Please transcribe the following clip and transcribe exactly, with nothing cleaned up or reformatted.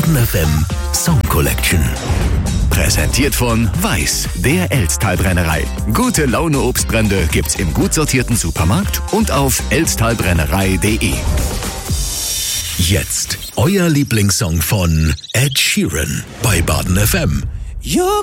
Baden F M Song Collection. Präsentiert von Weiß, der Elsttalbrennerei. Gute Laune Obstbrände gibt's im gut sortierten Supermarkt und auf elsttalbrennerei punkt de. Jetzt euer Lieblingssong von Ed Sheeran bei Baden F M. You're